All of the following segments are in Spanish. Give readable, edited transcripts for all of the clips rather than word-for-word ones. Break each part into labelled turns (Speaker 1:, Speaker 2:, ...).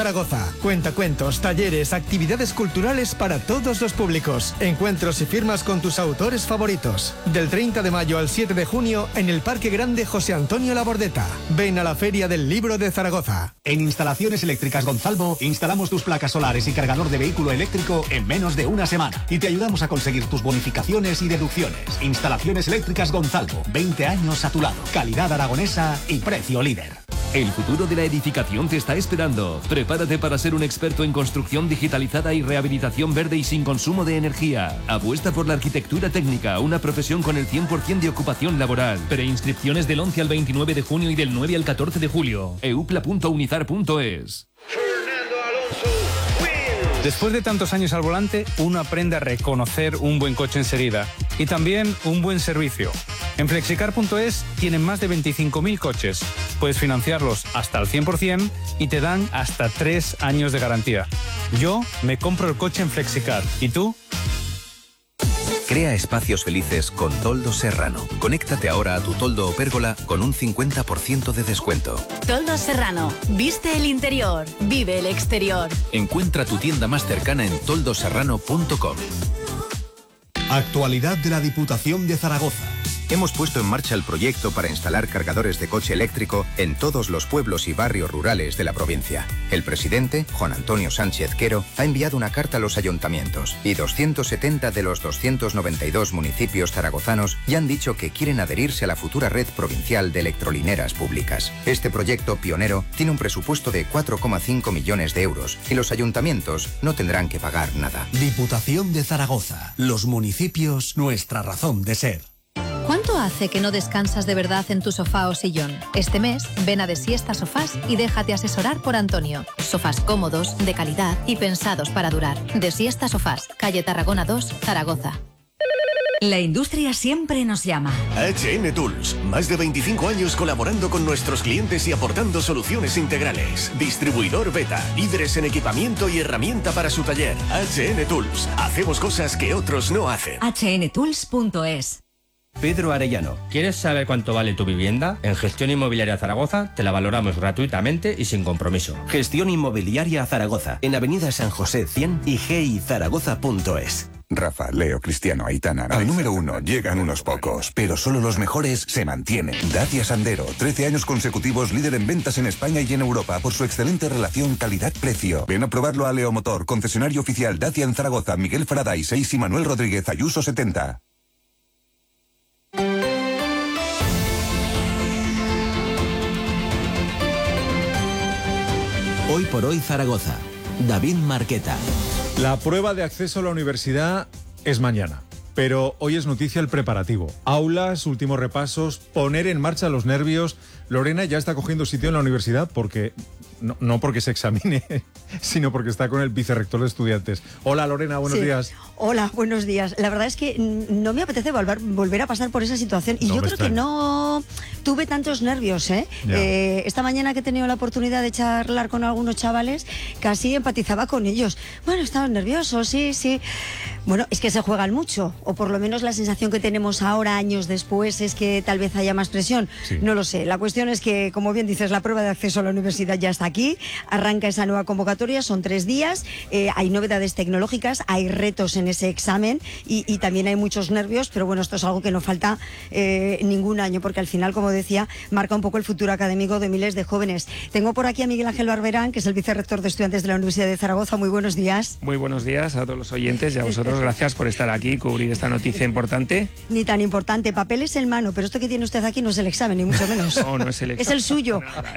Speaker 1: Zaragoza. Cuentacuentos, talleres, actividades culturales para todos los públicos. Encuentros y firmas con tus autores favoritos. Del 30 de mayo al 7 de junio en el Parque Grande José Antonio Labordeta. Ven a la Feria del Libro de Zaragoza.
Speaker 2: En Instalaciones Eléctricas Gonzalvo instalamos tus placas solares y cargador de vehículo eléctrico en menos de una semana y te ayudamos a conseguir tus bonificaciones y deducciones. Instalaciones Eléctricas Gonzalvo, 20 años a tu lado. Calidad aragonesa y precio líder.
Speaker 3: El futuro de la edificación te está esperando. Prepárate para ser un experto en construcción digitalizada y rehabilitación verde y sin consumo de energía. Apuesta por la arquitectura técnica, una profesión con el 100% de ocupación laboral. Preinscripciones del 11 al 29 de junio y del 9 al 14 de julio. eupla.unizar.es.
Speaker 4: Después de tantos años al volante, uno aprende a reconocer un buen coche enseguida y también un buen servicio. En Flexicar.es tienen más de 25.000 coches. Puedes financiarlos hasta el 100% y te dan hasta 3 años de garantía. Yo me compro el coche en Flexicar. ¿Y tú?
Speaker 5: Crea espacios felices con Toldo Serrano. Conéctate ahora a tu toldo o pérgola con un 50% de descuento.
Speaker 6: Toldo Serrano. Viste el interior, vive el exterior.
Speaker 5: Encuentra tu tienda más cercana en toldoserrano.com.
Speaker 7: Actualidad de la Diputación de Zaragoza.
Speaker 5: Hemos puesto en marcha el proyecto para instalar cargadores de coche eléctrico en todos los pueblos y barrios rurales de la provincia. El presidente, Juan Antonio Sánchez Quero, ha enviado una carta a los ayuntamientos y 270 de los 292 municipios zaragozanos ya han dicho que quieren adherirse a la futura red provincial de electrolineras públicas. Este proyecto pionero tiene un presupuesto de 4,5 millones de euros y los ayuntamientos no tendrán que pagar nada.
Speaker 7: Diputación de Zaragoza. Los municipios, nuestra razón de ser.
Speaker 8: ¿Cuánto hace que no descansas de verdad en tu sofá o sillón? Este mes, ven a Desiesta Sofás y déjate asesorar por Antonio. Sofás cómodos, de calidad y pensados para durar. Desiesta Sofás, calle Tarragona 2, Zaragoza.
Speaker 9: La industria siempre nos llama.
Speaker 10: HN Tools, más de 25 años colaborando con nuestros clientes y aportando soluciones integrales. Distribuidor Beta, líderes en equipamiento y herramienta para su taller. HN Tools, hacemos cosas que otros no hacen.
Speaker 9: htools.es.
Speaker 11: Pedro Arellano, ¿quieres saber cuánto vale tu vivienda? En Gestión Inmobiliaria Zaragoza te la valoramos gratuitamente y sin compromiso.
Speaker 12: Gestión Inmobiliaria Zaragoza, en Avenida San José 100 y gizaragoza.es.
Speaker 13: Rafa, Leo, Cristiano, Aitana. Al número 1 llegan unos pocos, pero solo los mejores se mantienen. Dacia Sandero, 13 años consecutivos líder en ventas en España y en Europa por su excelente relación calidad-precio. Ven a probarlo a Leo Motor, concesionario oficial Dacia en Zaragoza, Miguel Faraday 6 y Manuel Rodríguez Ayuso 70.
Speaker 14: Hoy por hoy Zaragoza. David Marqueta.
Speaker 15: La prueba de acceso a la universidad es mañana, pero hoy es noticia el preparativo. Aulas, últimos repasos, poner en marcha los nervios. Lorena ya está cogiendo sitio en la universidad porque no porque se examine, sino porque está con el vicerrector de estudiantes. Hola Lorena, buenos días.
Speaker 16: Hola, buenos días. La verdad es que no me apetece volver a pasar por esa situación y yo creo que no tuve tantos nervios, ¿eh? Esta mañana que he tenido la oportunidad de charlar con algunos chavales, casi empatizaba con ellos. Bueno, estaban nerviosos, sí. Bueno, es que se juegan mucho, o por lo menos la sensación que tenemos ahora, años después, es que tal vez haya más presión. Sí. No lo sé. La cuestión es que, como bien dices, la prueba de acceso a la universidad ya está aquí, arranca esa nueva convocatoria, son 3 días, hay novedades tecnológicas, hay retos en ese examen y también hay muchos nervios, pero bueno, esto es algo que no falta ningún año, porque al final, como decía, marca un poco el futuro académico de miles de jóvenes. Tengo por aquí a Miguel Ángel Barberán, que es el vicerrector de estudiantes de la Universidad de Zaragoza. Muy buenos días.
Speaker 17: Muy buenos días a todos los oyentes y a vosotros. Gracias por estar aquí y cubrir esta noticia importante.
Speaker 16: Ni tan importante, papeles en mano, pero esto que tiene usted aquí no es el examen, ni mucho menos.
Speaker 17: No es el examen.
Speaker 16: Es el suyo.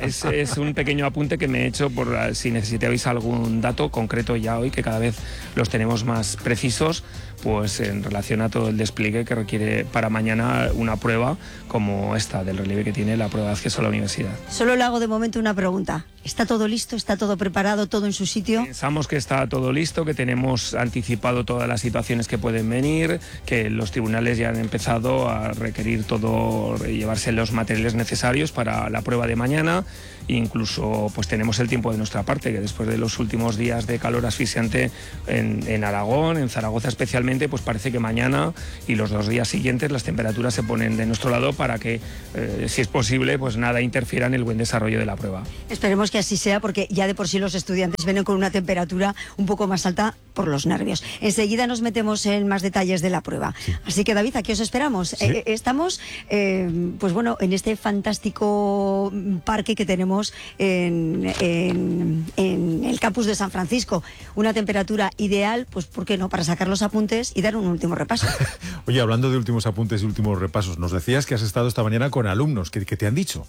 Speaker 17: Es un pequeño apunte que me he hecho por si necesitáis algún dato concreto ya hoy, que cada vez los tenemos más precisos, pues en relación a todo el despliegue que requiere para mañana una prueba como esta, del relieve que tiene la prueba de acceso a la universidad.
Speaker 16: Solo le hago de momento una pregunta. ¿Está todo listo? ¿Está todo preparado? ¿Todo en su sitio?
Speaker 17: Pensamos que está todo listo, que tenemos anticipado todas las situaciones que pueden venir, que los tribunales ya han empezado a requerir todo, llevarse los materiales necesarios para la prueba de mañana. Incluso pues tenemos el tiempo de nuestra parte, que después de los últimos días de calor asfixiante en Aragón, en Zaragoza especialmente, pues parece que mañana y los 2 días siguientes las temperaturas se ponen de nuestro lado para que, si es posible, pues nada interfiera en el buen desarrollo de la prueba.
Speaker 16: Esperemos que que así sea, porque ya de por sí los estudiantes vienen con una temperatura un poco más alta por los nervios. Enseguida nos metemos en más detalles de la prueba. Sí. Así que, David, aquí os esperamos. ¿Sí? Estamos, pues bueno, en este fantástico parque que tenemos en el campus de San Francisco. Una temperatura ideal, pues, ¿por qué no?, para sacar los apuntes y dar un último repaso.
Speaker 15: Oye, hablando de últimos apuntes y últimos repasos, nos decías que has estado esta mañana con alumnos. ¿Qué te han dicho?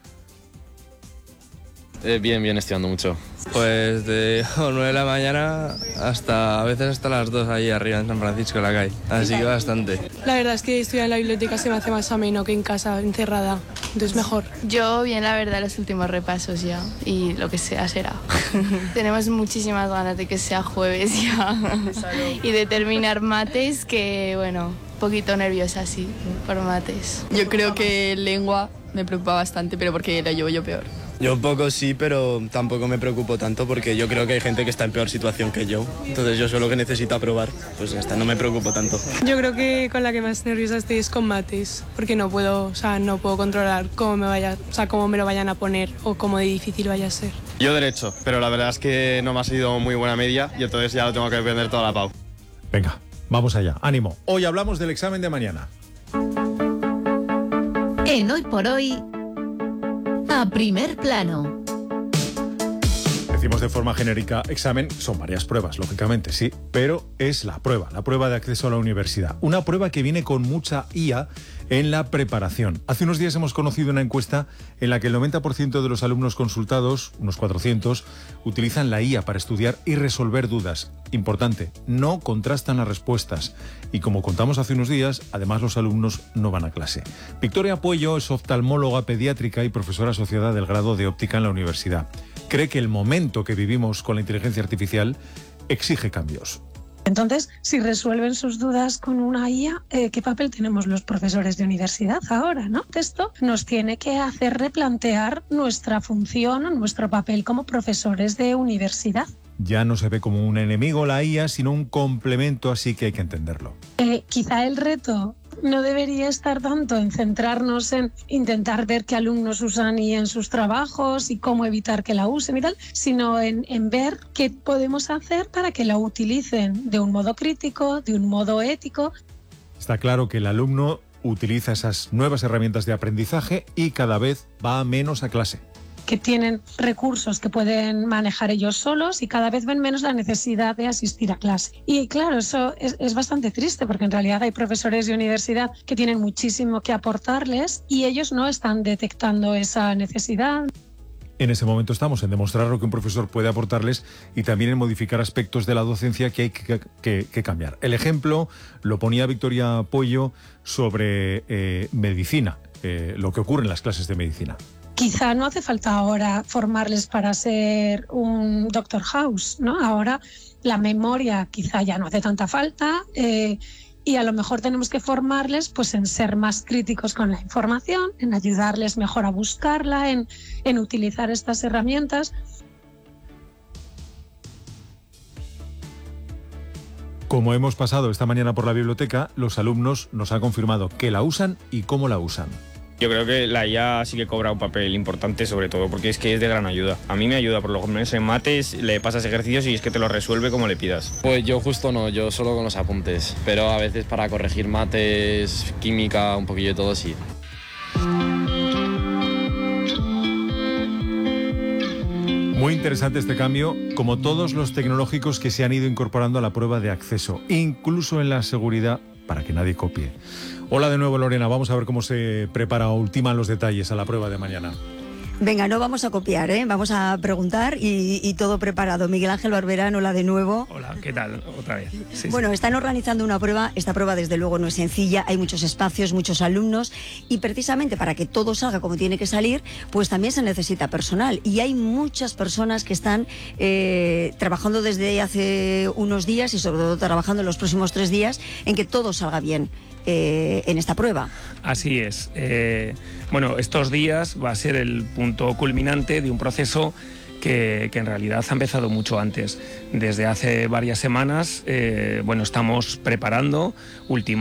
Speaker 18: Bien, estudiando mucho. Pues de 9 de la mañana a veces hasta las 2 ahí arriba en San Francisco, en la calle. Así que bastante.
Speaker 19: La verdad es que estudiar en la biblioteca se me hace más ameno que en casa, encerrada. Entonces mejor.
Speaker 20: Yo bien, la verdad, los últimos repasos ya. Y lo que sea será. Tenemos muchísimas ganas de que sea jueves ya. Y de terminar mates, que bueno, un poquito nerviosa sí, por mates.
Speaker 21: Yo creo que lengua me preocupa bastante, pero porque la llevo yo peor.
Speaker 18: Yo un poco sí, pero tampoco me preocupo tanto porque yo creo que hay gente que está en peor situación que yo. Entonces yo solo que necesito aprobar, pues ya está, no me preocupo tanto.
Speaker 19: Yo creo que con la que más nerviosa estoy es con mates, porque no puedo controlar cómo me lo vayan a poner o cómo de difícil vaya a ser.
Speaker 18: Yo derecho, pero la verdad es que no me ha sido muy buena media y entonces ya lo tengo que aprender toda la pau.
Speaker 15: Venga, vamos allá, ánimo. Hoy hablamos del examen de mañana.
Speaker 6: En Hoy por Hoy, a primer plano.
Speaker 15: Decimos de forma genérica examen, son varias pruebas, lógicamente, sí, pero es la prueba de acceso a la universidad. Una prueba que viene con mucha IA en la preparación. Hace unos días hemos conocido una encuesta en la que el 90% de los alumnos consultados, unos 400, utilizan la IA para estudiar y resolver dudas. Importante, no contrastan las respuestas. Y como contamos hace unos días, además los alumnos no van a clase. Victoria Puello es oftalmóloga pediátrica y profesora asociada del grado de óptica en la universidad. Cree que el momento que vivimos con la inteligencia artificial exige cambios.
Speaker 22: Entonces, si resuelven sus dudas con una IA, ¿qué papel tenemos los profesores de universidad ahora, no? Esto nos tiene que hacer replantear nuestra función o nuestro papel como profesores de universidad.
Speaker 15: Ya no se ve como un enemigo la IA, sino un complemento, así que hay que entenderlo.
Speaker 22: Quizá el reto no debería estar tanto en centrarnos en intentar ver qué alumnos usan IA en sus trabajos y cómo evitar que la usen y tal, sino en ver qué podemos hacer para que la utilicen de un modo crítico, de un modo ético.
Speaker 15: Está claro que el alumno utiliza esas nuevas herramientas de aprendizaje y cada vez va menos a clase.
Speaker 22: Que tienen recursos que pueden manejar ellos solos y cada vez ven menos la necesidad de asistir a clase. Y claro, eso es bastante triste porque en realidad hay profesores de universidad que tienen muchísimo que aportarles y ellos no están detectando esa necesidad.
Speaker 15: En ese momento estamos en demostrar lo que un profesor puede aportarles y también en modificar aspectos de la docencia que hay que cambiar. El ejemplo lo ponía Victoria Puello sobre medicina, lo que ocurre en las clases de medicina.
Speaker 22: Quizá no hace falta ahora formarles para ser un Dr. House, ¿no? Ahora la memoria quizá ya no hace tanta falta y a lo mejor tenemos que formarles pues, en ser más críticos con la información, en ayudarles mejor a buscarla, en utilizar estas herramientas.
Speaker 15: Como hemos pasado esta mañana por la biblioteca, los alumnos nos han confirmado que la usan y cómo la usan.
Speaker 23: Yo creo que la IA sí que cobra un papel importante, sobre todo porque es que es de gran ayuda. A mí me ayuda, por lo menos en mates, le pasas ejercicios y es que te lo resuelve como le pidas.
Speaker 18: Pues yo justo no, yo solo con los apuntes, pero a veces para corregir mates, química, un poquillo de todo sí.
Speaker 15: Muy interesante este cambio, como todos los tecnológicos que se han ido incorporando a la prueba de acceso, incluso en la seguridad, para que nadie copie. Hola de nuevo, Lorena, vamos a ver cómo se prepara o ultiman los detalles a la prueba de mañana.
Speaker 16: Venga, no vamos a copiar, vamos a preguntar y todo preparado. Miguel Ángel Barberán, hola de nuevo.
Speaker 17: Hola, ¿qué tal? Otra vez. Sí,
Speaker 16: bueno, están organizando una prueba, esta prueba desde luego no es sencilla, hay muchos espacios, muchos alumnos y precisamente para que todo salga como tiene que salir, pues también se necesita personal y hay muchas personas que están trabajando desde hace unos días y sobre todo trabajando en los próximos 3 días en que todo salga bien. En esta prueba.
Speaker 17: Así es. Bueno, estos días va a ser el punto culminante de un proceso que en realidad ha empezado mucho antes. Desde hace varias semanas, estamos preparando,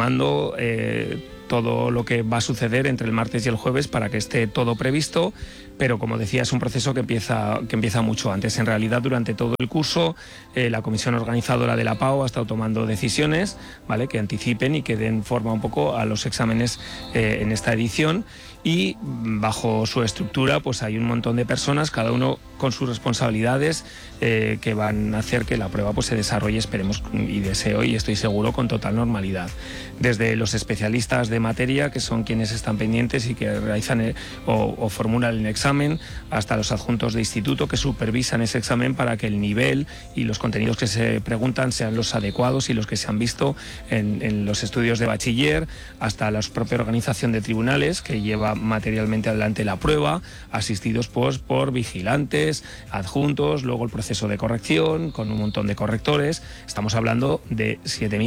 Speaker 17: ultimando todo lo que va a suceder entre el martes y el jueves para que esté todo previsto, pero como decía, es un proceso que empieza mucho antes. En realidad, durante todo el curso, la comisión organizadora de la PAO ha estado tomando decisiones, ¿vale?, que anticipen y que den forma un poco a los exámenes en esta edición, y bajo su estructura pues hay un montón de personas, cada uno con sus responsabilidades, que van a hacer que la prueba pues se desarrolle, esperemos y deseo y estoy seguro, con total normalidad. Desde los especialistas de materia, que son quienes están pendientes y que realizan o formulan el examen, hasta los adjuntos de instituto que supervisan ese examen para que el nivel y los contenidos que se preguntan sean los adecuados y los que se han visto en los estudios de bachiller, hasta la propia organización de tribunales que lleva materialmente adelante la prueba, asistidos pues por vigilantes, adjuntos, luego el proceso de corrección con un montón de correctores. Estamos hablando de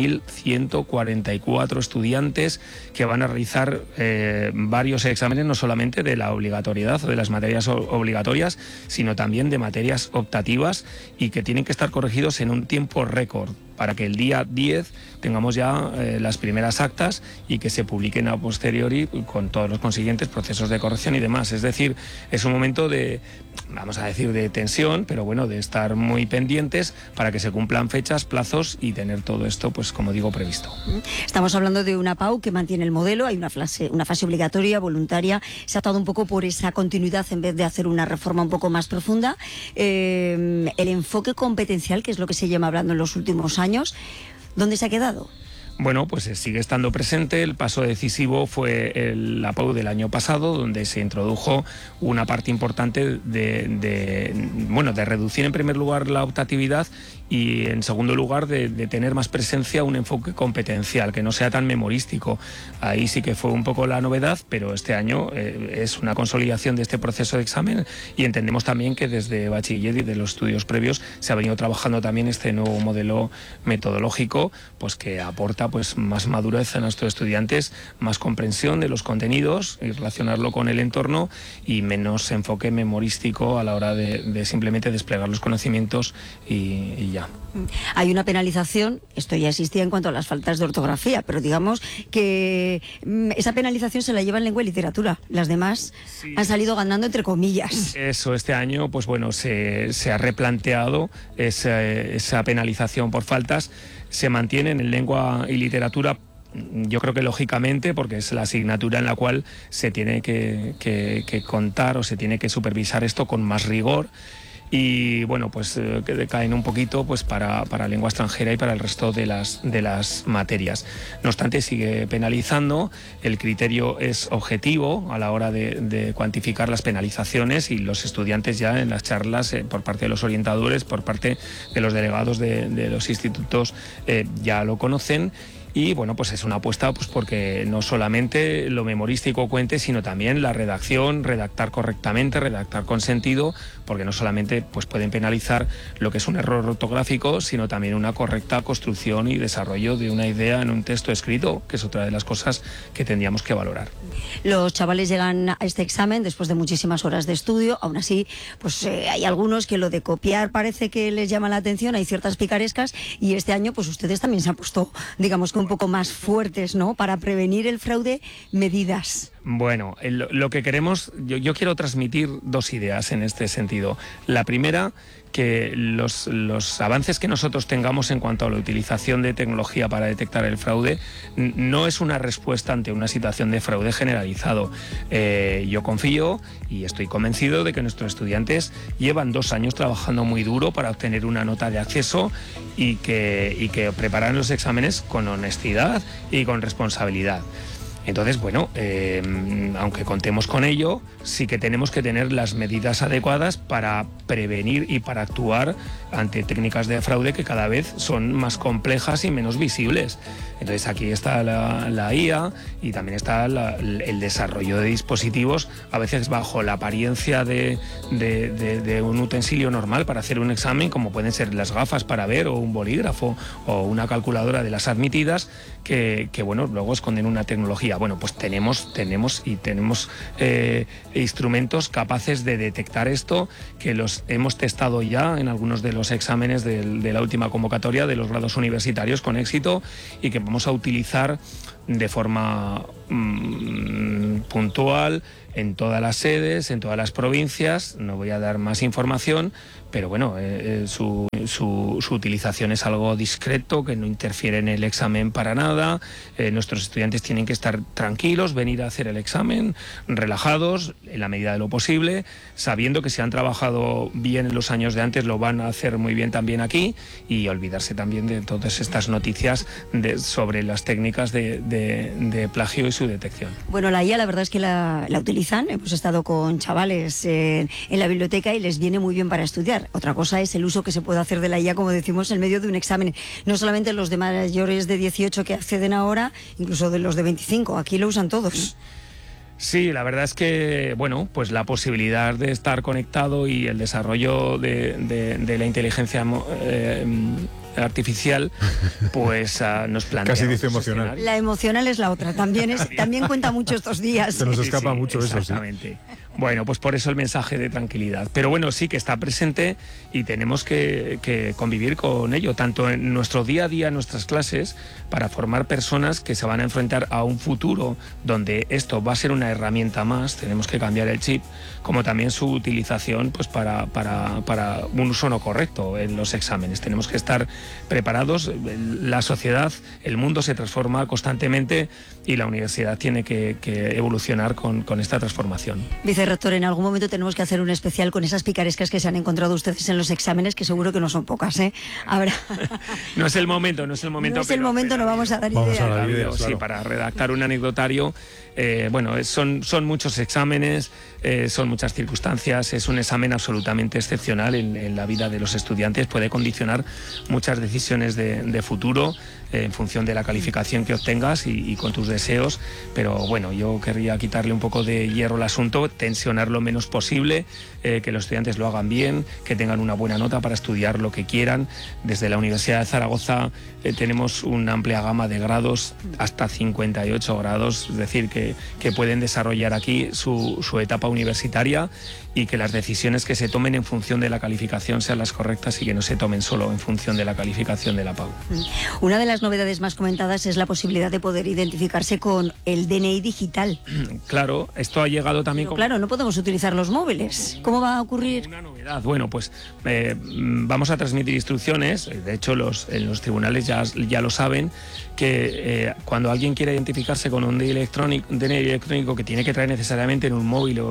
Speaker 17: 7.144 estudiantes que van a realizar varios exámenes, no solamente de la obligatoriedad o de las materias obligatorias, sino también de materias optativas, y que tienen que estar corregidos en un tiempo récord, para que el día 10 tengamos ya las primeras actas y que se publiquen a posteriori con todos los consiguientes procesos de corrección y demás. Es decir, es un momento de, vamos a decir, de tensión, pero bueno, de estar muy pendientes para que se cumplan fechas, plazos y tener todo esto, pues como digo, previsto.
Speaker 16: Estamos hablando de una PAU que mantiene el modelo, hay una fase obligatoria, voluntaria, se ha optado un poco por esa continuidad en vez de hacer una reforma un poco más profunda. El enfoque competencial, que es lo que se lleva hablando en los últimos años, ¿dónde se ha quedado?
Speaker 17: Bueno, pues sigue estando presente. El paso decisivo fue la PAU del año pasado, donde se introdujo una parte importante de reducir en primer lugar la optatividad y en segundo lugar de tener más presencia un enfoque competencial, que no sea tan memorístico. Ahí sí que fue un poco la novedad, pero este año es una consolidación de este proceso de examen, y entendemos también que desde bachiller y de los estudios previos se ha venido trabajando también este nuevo modelo metodológico, pues que aporta pues más madurez a nuestros estudiantes, más comprensión de los contenidos y relacionarlo con el entorno, y menos enfoque memorístico a la hora de simplemente desplegar los conocimientos y ya.
Speaker 16: Hay una penalización, esto ya existía en cuanto a las faltas de ortografía, pero digamos que esa penalización se la lleva en lengua y literatura. Las demás han salido ganando entre comillas.
Speaker 17: Eso, este año, pues bueno, se ha replanteado esa penalización por faltas. Se mantiene en lengua y literatura, yo creo que lógicamente, porque es la asignatura en la cual se tiene que contar o se tiene que supervisar esto con más rigor. Y bueno, pues que decaen un poquito pues para lengua extranjera y para el resto de las materias. No obstante, sigue penalizando. El criterio es objetivo a la hora de cuantificar las penalizaciones, y los estudiantes ya en las charlas por parte de los orientadores, por parte de los delegados de los institutos ya lo conocen. Y bueno, pues es una apuesta pues porque no solamente lo memorístico cuente, sino también la redacción, redactar correctamente, redactar con sentido, porque no solamente pues pueden penalizar lo que es un error ortográfico, sino también una correcta construcción y desarrollo de una idea en un texto escrito, que es otra de las cosas que tendríamos que valorar.
Speaker 16: Los chavales llegan a este examen después de muchísimas horas de estudio. Aún así, pues hay algunos que lo de copiar parece que les llama la atención, hay ciertas picarescas, y este año pues ustedes también se han puesto, digamos, que un poco más fuertes, ¿no?, para prevenir el fraude, medidas.
Speaker 17: Bueno, lo que queremos, yo quiero transmitir dos ideas en este sentido. La primera, que los avances que nosotros tengamos en cuanto a la utilización de tecnología para detectar el fraude no es una respuesta ante una situación de fraude generalizado. Yo confío y estoy convencido de que nuestros estudiantes llevan 2 años trabajando muy duro para obtener una nota de acceso y que preparan los exámenes con honestidad y con responsabilidad. Entonces, bueno, aunque contemos con ello, sí que tenemos que tener las medidas adecuadas para prevenir y para actuar ante técnicas de fraude que cada vez son más complejas y menos visibles. Entonces aquí está la IA, y también está el desarrollo de dispositivos, a veces bajo la apariencia de un utensilio normal para hacer un examen, como pueden ser las gafas para ver, o un bolígrafo, o una calculadora de las admitidas, que bueno, luego esconden una tecnología. Bueno, pues tenemos instrumentos capaces de detectar esto, que los hemos testado ya en algunos de los exámenes de la última convocatoria de los grados universitarios con éxito, y que vamos a utilizar de forma puntual en todas las sedes, en todas las provincias. No voy a dar más información, pero bueno, su utilización es algo discreto, que no interfiere en el examen para nada. Nuestros estudiantes tienen que estar tranquilos, venir a hacer el examen relajados, en la medida de lo posible, sabiendo que si han trabajado bien en los años de antes, lo van a hacer muy bien también aquí, y olvidarse también de todas estas noticias sobre las técnicas de plagio y su detección.
Speaker 16: Bueno, la IA la verdad es que la utilizan. Hemos estado con chavales en la biblioteca y les viene muy bien para estudiar. Otra cosa es el uso que se puede hacer de la IA, como decimos, en medio de un examen. No solamente los de mayores de 18 que acceden ahora, incluso de los de 25. Aquí lo usan todos.
Speaker 17: Sí, la verdad es que, bueno, pues la posibilidad de estar conectado y el desarrollo de la inteligencia artificial, pues nos plantea.
Speaker 15: Casi dice emocional.
Speaker 16: La emocional es la otra, también cuenta mucho estos días.
Speaker 15: Se nos escapa mucho eso, sí.
Speaker 17: Exactamente. Bueno, pues por eso el mensaje de tranquilidad. Pero bueno, sí que está presente y tenemos que convivir con ello, tanto en nuestro día a día, en nuestras clases, para formar personas que se van a enfrentar a un futuro donde esto va a ser una herramienta más, tenemos que cambiar el chip, como también su utilización pues para un uso no correcto en los exámenes. Tenemos que estar preparados. La sociedad, el mundo se transforma constantemente y la universidad tiene que evolucionar con esta transformación.
Speaker 16: Vicerrector, en algún momento tenemos que hacer un especial con esas picarescas que se han encontrado ustedes en los exámenes, que seguro que no son pocas, ¿eh? Habrá...
Speaker 17: No es el momento.
Speaker 16: No es el momento, no vamos a dar ideas.
Speaker 15: Claro.
Speaker 17: Sí, para redactar un anecdotario. Bueno, son muchos exámenes, son muchas circunstancias, es un examen absolutamente excepcional en la vida de los estudiantes, puede condicionar muchas decisiones de futuro en función de la calificación que obtengas y con tus deseos, pero bueno, yo querría quitarle un poco de hierro al asunto, tensionar lo menos posible, que los estudiantes lo hagan bien, que tengan una buena nota para estudiar lo que quieran. Desde la Universidad de Zaragoza tenemos una amplia gama de grados, hasta 58 grados, es decir, que pueden desarrollar aquí su etapa universitaria y que las decisiones que se tomen en función de la calificación sean las correctas y que no se tomen solo en función de la calificación de la PAU.
Speaker 16: Una de las novedades más comentadas es la posibilidad de poder identificarse con el DNI digital.
Speaker 17: Claro, esto ha llegado también...
Speaker 16: Pero claro, no podemos utilizar los móviles. ¿Cómo va a ocurrir?
Speaker 17: Una novedad. Bueno, pues vamos a transmitir instrucciones, de hecho en los tribunales ya lo saben, que cuando alguien quiere identificarse con un DNI electrónico que tiene que traer necesariamente en un móvil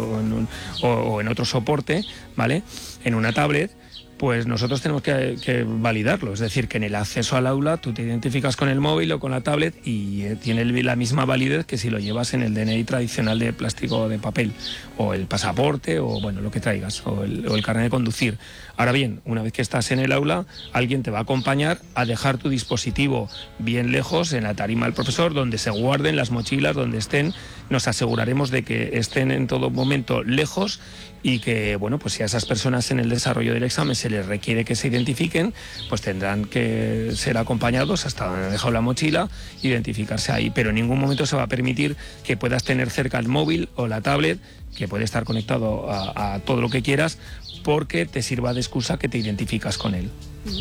Speaker 17: o en otro soporte, ¿vale?, en una tablet, pues nosotros tenemos que validarlo. Es decir, que en el acceso al aula tú te identificas con el móvil o con la tablet y tiene la misma validez que si lo llevas en el DNI tradicional de plástico o de papel, o el pasaporte, o bueno, lo que traigas, o el carnet de conducir. Ahora bien, una vez que estás en el aula, alguien te va a acompañar a dejar tu dispositivo bien lejos en la tarima del profesor, donde se guarden las mochilas, donde estén. Nos aseguraremos de que estén en todo momento lejos y que, bueno, pues si a esas personas en el desarrollo del examen se les requiere que se identifiquen, pues tendrán que ser acompañados hasta donde han dejado la mochila, identificarse ahí. Pero en ningún momento se va a permitir que puedas tener cerca el móvil o la tablet, que puede estar conectado a todo lo que quieras, porque te sirva de excusa que te identificas con él.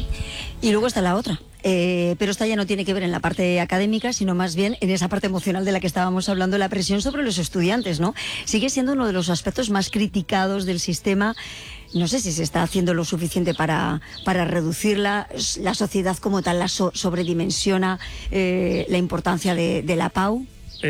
Speaker 16: Y luego está la otra, pero esta ya no tiene que ver en la parte académica, sino más bien en esa parte emocional de la que estábamos hablando, la presión sobre los estudiantes, ¿no? Sigue siendo uno de los aspectos más criticados del sistema. No sé si se está haciendo lo suficiente para reducirla. La sociedad como tal la sobredimensiona la importancia de la PAU.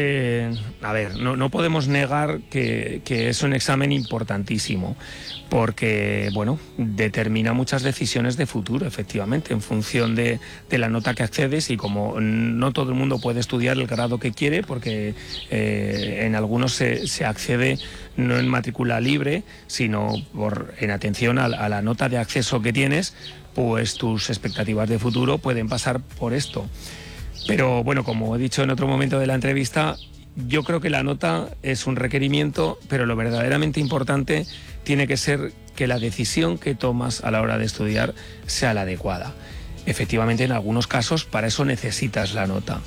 Speaker 17: A ver, no podemos negar que es un examen importantísimo, porque, bueno, determina muchas decisiones de futuro, efectivamente, en función de la nota que accedes, y como no todo el mundo puede estudiar el grado que quiere, porque en algunos se accede no en matrícula libre, sino en atención a la nota de acceso que tienes, pues tus expectativas de futuro pueden pasar por esto. Pero bueno, como he dicho en otro momento de la entrevista, yo creo que la nota es un requerimiento, pero lo verdaderamente importante tiene que ser que la decisión que tomas a la hora de estudiar sea la adecuada. Efectivamente, en algunos casos para eso necesitas la nota,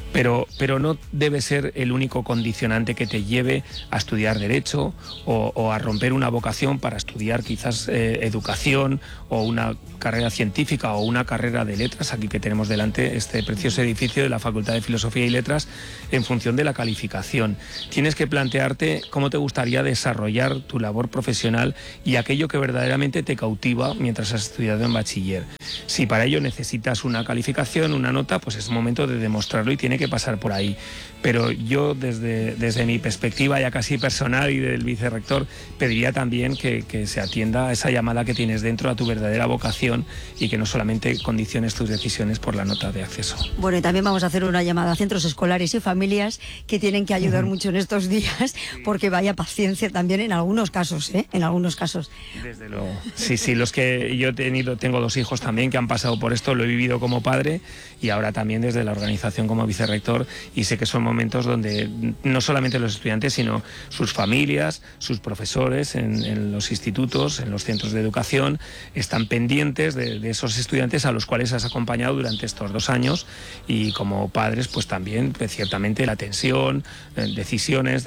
Speaker 17: pero no debe ser el único condicionante que te lleve a estudiar Derecho o a romper una vocación para estudiar quizás educación o una carrera científica o una carrera de letras, aquí que tenemos delante este precioso edificio de la Facultad de Filosofía y Letras, en función de la calificación. Tienes que plantearte cómo te gustaría desarrollar tu labor profesional y aquello que verdaderamente te cautiva mientras has estudiado en bachiller. Si para ello necesitas una calificación, una nota, pues es momento de demostrarlo y tiene que pasar por ahí. Pero yo desde mi perspectiva ya casi personal y del vicerrector pediría también que se atienda a esa llamada que tienes dentro, a tu verdadera vocación, y que no solamente condiciones tus decisiones por la nota de acceso.
Speaker 16: Bueno, y también vamos a hacer una llamada a centros escolares y familias que tienen que ayudar mucho en estos días, porque vaya paciencia también en algunos casos, ¿eh? En algunos casos.
Speaker 17: Desde luego. Sí, los que yo tengo 2 hijos también que han pasado por esto, lo he vivido como padre y ahora también desde la organización como vicerrector, y sé que son momentos donde no solamente los estudiantes, sino sus familias, sus profesores en los institutos, en los centros de educación, están pendientes de esos estudiantes a los cuales has acompañado durante estos 2 años, y como padres pues también ciertamente la tensión, decisiones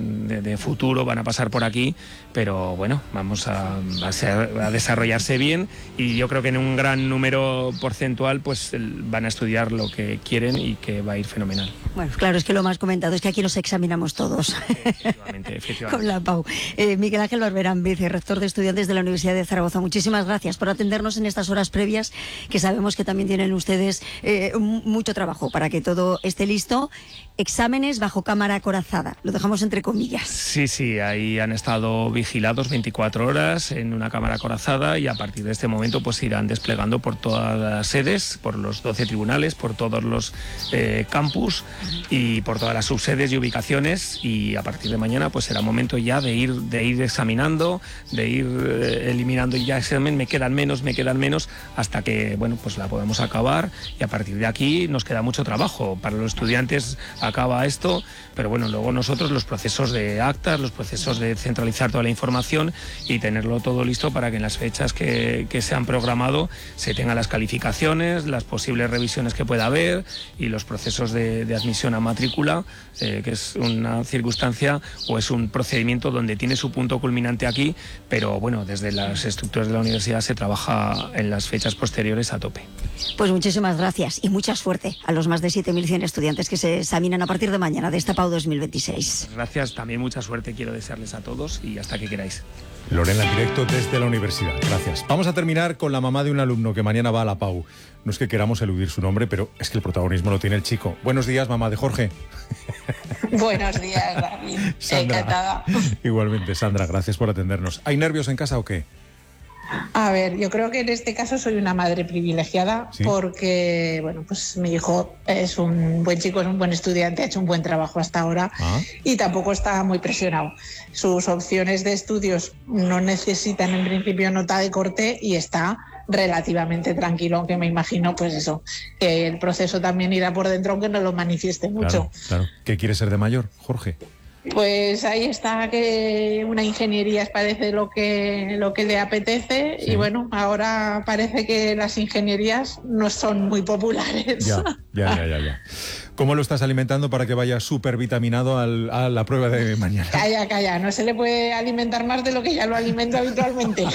Speaker 17: de futuro van a pasar por aquí, pero bueno, vamos a desarrollarse bien, y yo creo que en un gran número porcentual pues van a estudiar lo que quieren y que va a ir fenomenal.
Speaker 16: Bueno, claro, es que lo más comentado es que aquí nos examinamos todos.
Speaker 17: Efectivamente.
Speaker 16: Con la PAU. Miguel Ángel Barberán, vicerrector de estudiantes de la Universidad de Zaragoza, muchísimas gracias por atendernos en estas horas previas, que sabemos que también tienen ustedes mucho trabajo para que todo esté listo. Exámenes bajo cámara acorazada, lo dejamos entre comillas.
Speaker 17: Sí, ahí han estado vigilados 24 horas en una cámara acorazada, y a partir de este momento pues irán desplegando por todas las sedes, por los 12 tribunales, por todos los campus y por todas las subsedes y ubicaciones, y a partir de mañana pues será momento ya de ir examinando, de ir eliminando ya examen, me quedan menos, hasta que bueno pues la podamos acabar, y a partir de aquí nos queda mucho trabajo. Para los estudiantes acaba esto, pero bueno, luego nosotros los procesos de actas, los procesos de centralizar toda la información y tenerlo todo listo para que en las fechas que se han programado se tengan las calificaciones, las posibles revisiones que pueda haber y los procesos de admisión a matrícula, que es una circunstancia o es un procedimiento donde tiene su punto culminante aquí, pero bueno, desde las estructuras de la universidad se trabaja en las fechas posteriores a tope.
Speaker 16: Pues muchísimas gracias y mucha suerte a los más de 7.100 estudiantes que se examinan a partir de mañana de esta PAU 2026.
Speaker 17: Gracias, también mucha suerte quiero desearles a todos y hasta que queráis.
Speaker 15: Lorena, en directo desde la universidad. Gracias. Vamos a terminar con la mamá de un alumno que mañana va a la PAU. No es que queramos eludir su nombre, pero es que el protagonismo lo tiene el chico. Buenos días, mamá de Jorge.
Speaker 1: Buenos días, David.
Speaker 15: Sandra,
Speaker 1: encantada.
Speaker 15: Igualmente, Sandra, gracias por atendernos. ¿Hay nervios en casa o qué?
Speaker 1: A ver, yo creo que en este caso soy una madre privilegiada, ¿sí? Porque, bueno, pues mi hijo es un buen chico, es un buen estudiante, ha hecho un buen trabajo hasta ahora y tampoco está muy presionado. Sus opciones de estudios no necesitan en principio nota de corte y está relativamente tranquilo, aunque me imagino, pues eso, que el proceso también irá por dentro, aunque no lo manifieste mucho.
Speaker 15: Claro. ¿Qué quiere ser de mayor, Jorge?
Speaker 1: Pues ahí está, que una ingeniería parece lo que le apetece, sí. Y bueno, ahora parece que las ingenierías no son muy populares.
Speaker 15: Ya. ¿Cómo lo estás alimentando para que vaya súper vitaminado a la prueba de mañana?
Speaker 1: Calla, no se le puede alimentar más de lo que ya lo alimento habitualmente.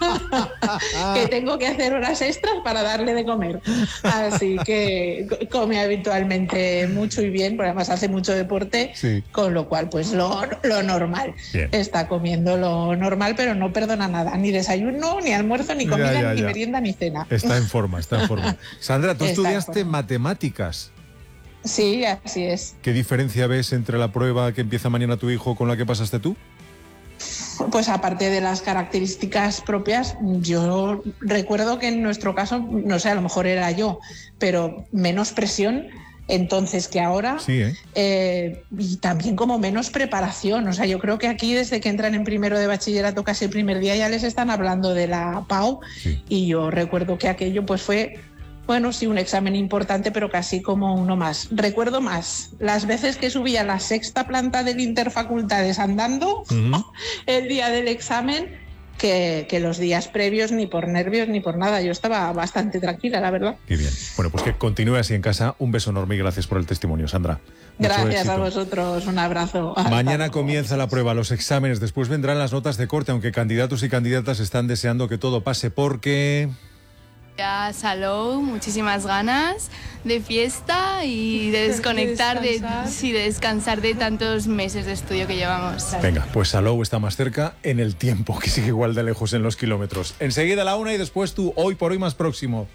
Speaker 1: Que tengo que hacer horas extras para darle de comer. Así que come habitualmente mucho y bien, porque además hace mucho deporte, sí. Con lo cual pues lo normal. Bien. Está comiendo lo normal, pero no perdona nada, ni desayuno, ni almuerzo, ni comida, ni merienda, ni cena.
Speaker 15: Está en forma. Sandra, tú estudiaste matemáticas.
Speaker 1: Sí, así es.
Speaker 15: ¿Qué diferencia ves entre la prueba que empieza mañana tu hijo con la que pasaste tú?
Speaker 1: Pues aparte de las características propias, yo recuerdo que en nuestro caso, no sé, a lo mejor era yo, pero menos presión entonces que ahora,
Speaker 15: sí,
Speaker 1: y también como menos preparación. O sea, yo creo que aquí desde que entran en primero de bachillerato casi el primer día ya les están hablando de la PAU, sí. Y yo recuerdo que aquello pues fue... Bueno, sí, un examen importante, pero casi como uno más. Recuerdo más las veces que subí a la 6ª planta del Interfacultades andando el día del examen que los días previos, ni por nervios ni por nada. Yo estaba bastante tranquila, la verdad.
Speaker 15: Qué bien. Bueno, pues que continúe así en casa. Un beso enorme y gracias por el testimonio, Sandra.
Speaker 1: Gracias a vosotros, un abrazo.
Speaker 15: Mañana comienza la prueba, los exámenes, después vendrán las notas de corte, aunque candidatos y candidatas están deseando que todo pase porque...
Speaker 20: Ya Salou, muchísimas ganas de fiesta y de desconectar, de descansar de tantos meses de estudio que llevamos.
Speaker 15: Venga, pues Salou está más cerca en el tiempo, que sigue igual de lejos en los kilómetros. Enseguida la 1 y después tú, hoy por hoy más próximo.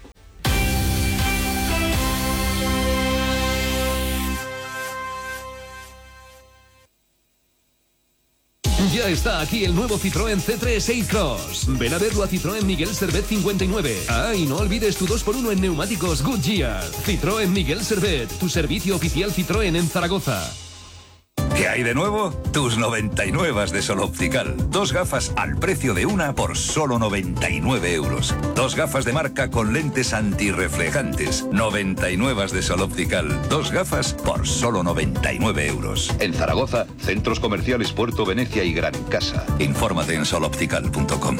Speaker 2: Ya está aquí el nuevo Citroën C3 A-Cross. Ven a verlo a Citroën Miguel Servet 59. Ah, y no olvides tu 2x1 en neumáticos Goodyear. Citroën Miguel Servet, tu servicio oficial Citroën en Zaragoza.
Speaker 3: ¿Qué hay de nuevo? Tus 99 de Sol Optical. 2 gafas al precio de una por solo 99 euros. 2 gafas de marca con lentes antirreflejantes. 99 de Sol Optical. 2 gafas por solo 99 euros.
Speaker 4: En Zaragoza, centros comerciales Puerto Venecia y Gran Casa.
Speaker 3: Infórmate en soloptical.com.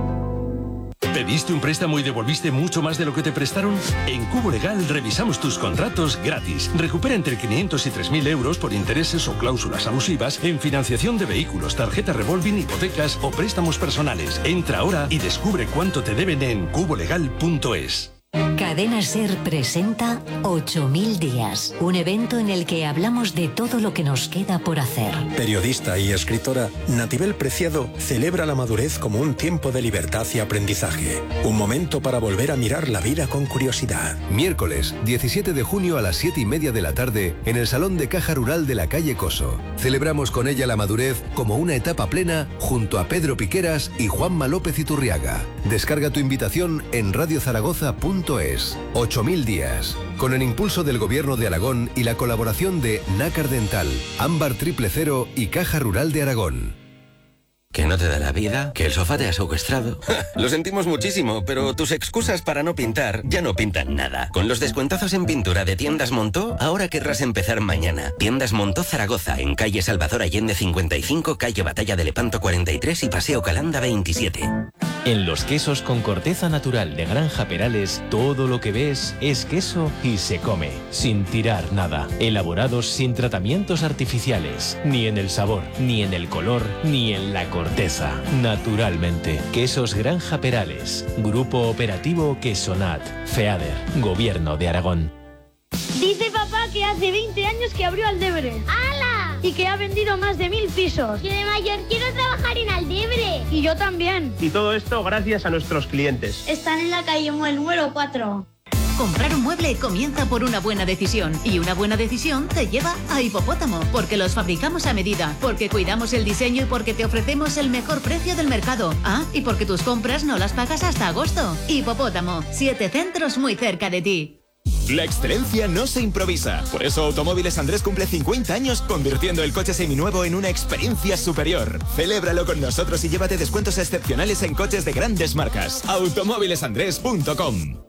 Speaker 2: ¿Pediste un préstamo y devolviste mucho más de lo que te prestaron? En Cubo Legal revisamos tus contratos gratis. Recupera entre 500 y 3.000 euros por intereses o cláusulas abusivas en financiación de vehículos, tarjeta revolving, hipotecas o préstamos personales. Entra ahora y descubre cuánto te deben en cubolegal.es.
Speaker 9: Cadena Ser presenta 8000 días, un evento en el que hablamos de todo lo que nos queda por hacer.
Speaker 24: Periodista y escritora, Natibel Preciado celebra la madurez como un tiempo de libertad y aprendizaje, un momento para volver a mirar la vida con curiosidad.
Speaker 25: Miércoles, 17 de junio a las 7:30 de la tarde, en el Salón de Caja Rural de la calle Coso. Celebramos con ella la madurez como una etapa plena junto a Pedro Piqueras y Juanma López Iturriaga. Descarga tu invitación en radiozaragoza.es. 8000 días. Con el impulso del Gobierno de Aragón y la colaboración de Nácar Dental, Ámbar 000 y Caja Rural de Aragón.
Speaker 26: ¿Que no te da la vida? ¿Que el sofá te ha secuestrado? Lo sentimos muchísimo, pero tus excusas para no pintar ya no pintan nada. Con los descuentazos en pintura de Tiendas Montó, ahora querrás empezar mañana. Tiendas Montó Zaragoza, en calle Salvador Allende 55, calle Batalla de Lepanto 43 y Paseo Calanda 27.
Speaker 27: En los quesos con corteza natural de Granja Perales, todo lo que ves es queso y se come, sin tirar nada. Elaborados sin tratamientos artificiales, ni en el sabor, ni en el color, ni en la corteza. Naturalmente. Quesos Granja Perales. Grupo Operativo Quesonat. FEADER. Gobierno de Aragón.
Speaker 28: Dice papá que hace 20 años que abrió Aldebre. ¡Hala! Y que ha vendido más de 1000 pisos. Yo de mayor quiero trabajar en Aldebre. Y yo también.
Speaker 29: Y todo esto gracias a nuestros clientes.
Speaker 28: Están en la calle Muel número 4.
Speaker 6: Comprar un mueble comienza por una buena decisión y una buena decisión te lleva a Hipopótamo, porque los fabricamos a medida, porque cuidamos el diseño y porque te ofrecemos el mejor precio del mercado. Ah, y porque tus compras no las pagas hasta agosto. Hipopótamo, 7 centros muy cerca de ti.
Speaker 30: La excelencia no se improvisa. Por eso Automóviles Andrés cumple 50 años convirtiendo el coche seminuevo en una experiencia superior. Celébralo con nosotros y llévate descuentos excepcionales en coches de grandes marcas. Automóvilesandrés.com.